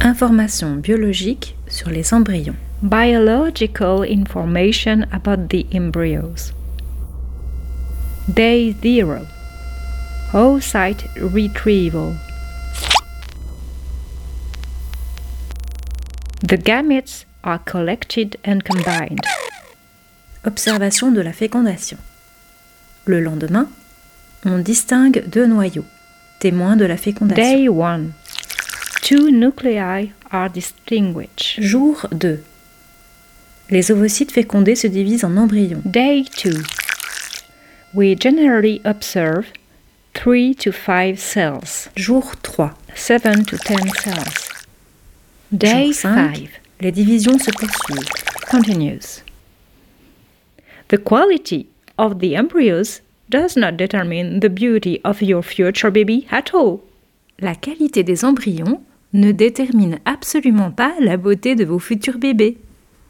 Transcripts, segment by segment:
Informations biologiques sur les embryons. Biological information about the embryos. Day 0. Oocyte retrieval. The gametes are collected and combined. Observation de la fécondation. Le lendemain, on distingue 2 noyaux, témoins de la fécondation. Day 1. 2 nuclei are distinguished. Jour 2. Les ovocytes fécondés se divisent en embryons. Day 2. We generally observe 3 to 5 cells. Jour 3. 7 to 10 cells. Day Jour 5. 5. Les divisions se poursuivent. Continues. The quality of the embryos does not determine the beauty of your future baby at all. La qualité des embryons ne détermine absolument pas la beauté de vos futurs bébés.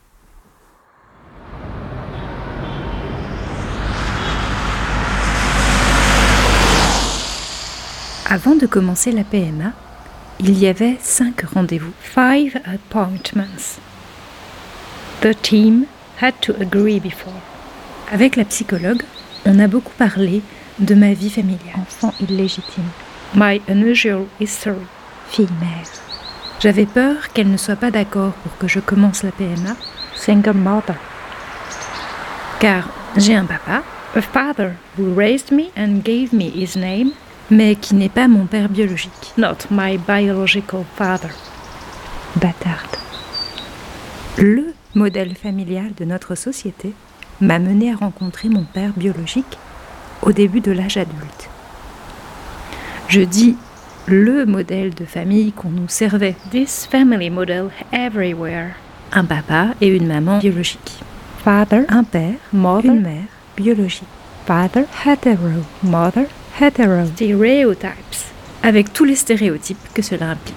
Avant de commencer la PMA, il y avait 5 rendez-vous. 5 appointments. The team had to agree before. Avec la psychologue, on a beaucoup parlé de ma vie familiale. Enfant illégitime. My unusual history. Fille-mère. J'avais peur qu'elle ne soit pas d'accord pour que je commence la PMA. Single mother. Car j'ai un papa, A father who raised me and gave me his name, mais qui n'est pas mon père biologique. not my biological father. Bâtarde. Le modèle familial de notre société m'a mené à rencontrer mon père biologique au début de l'âge adulte. Je dis le modèle de famille qu'on nous servait. This family model everywhere. Un papa et une maman biologiques. Father, Un père, mother, une mère biologique. father, Hetero. mother, Hetero. stereotypes. Avec tous les stéréotypes que cela implique.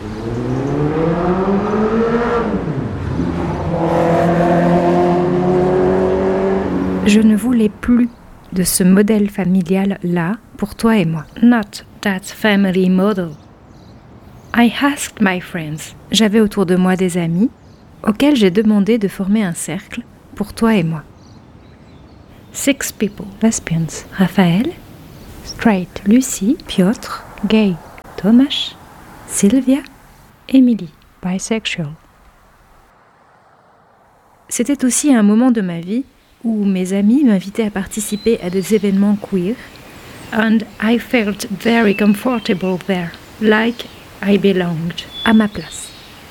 Je ne voulais plus de ce modèle familial-là pour toi et moi. Not that family model. I asked my friends. J'avais autour de moi des amis auxquels j'ai demandé de former un cercle pour toi et moi. 6 people. Lesbians. Raphaël, Straight. Lucie, Piotr, Gay. Tomasz, Sylvia, Emily. bisexual. C'était aussi un moment de ma vie où mes amis m'invitaient à participer à des événements queer. And I felt very comfortable there, like I belonged. À ma place.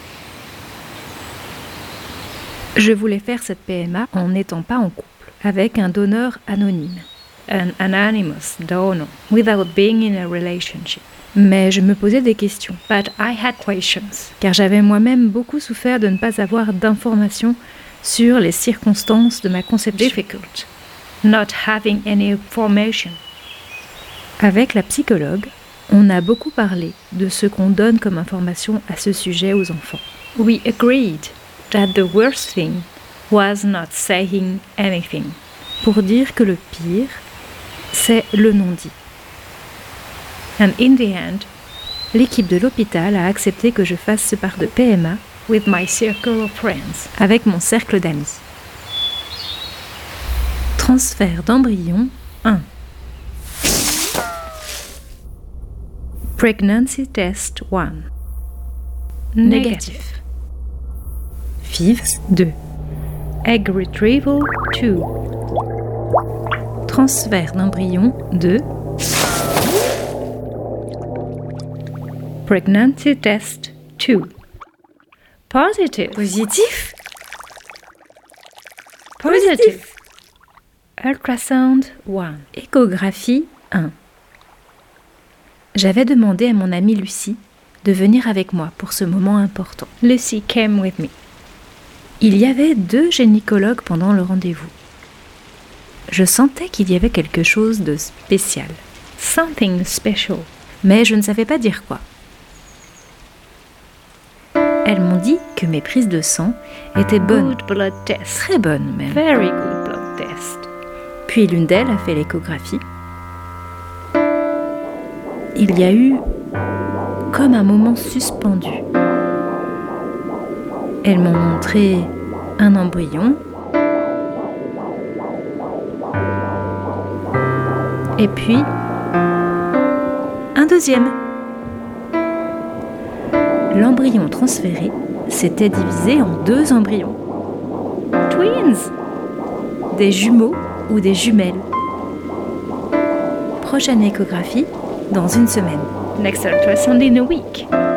Je voulais faire cette PMA en n'étant pas en couple, avec un donneur anonyme. An anonymous donor, without being in a relationship. Mais je me posais des questions, But I had questions, car j'avais moi-même beaucoup souffert de ne pas avoir d'informations sur les circonstances de ma conception. difficult, not having any information. Avec la psychologue, on a beaucoup parlé de ce qu'on donne comme information à ce sujet aux enfants. We agreed that the worst thing was not saying anything. Pour dire que le pire, c'est le non-dit. And in the end, L'équipe de l'hôpital a accepté que je fasse ce part de PMA with my circle of friends, avec mon cercle d'amis. Transfert d'embryon 1. Pregnancy test 1. negative. FIV 2. Egg retrieval 2. Transfert d'embryon 2. Pregnancy test 2. Positive. Positif. Positive. Ultrasound 1. Échographie 1. J'avais demandé à mon amie Lucie de venir avec moi pour ce moment important. Lucy came with me. Il y avait 2 gynécologues pendant le rendez-vous. Je sentais qu'il y avait quelque chose de spécial, Something special. mais je ne savais pas dire quoi. Elles m'ont dit que mes prises de sang étaient bonnes, Good blood test. très bonnes même. Very good blood test. Puis l'une d'elles a fait l'échographie. Il y a eu comme un moment suspendu. Elles m'ont montré un embryon, et puis un deuxième. L'embryon transféré s'était divisé en 2 embryons. Twins! Des jumeaux ou des jumelles. Prochaine échographie dans une semaine. Next ultrasound in a week.